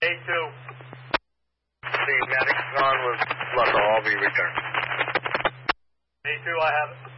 A2. The Maddox on with London, I'll be returned. A2, I have it.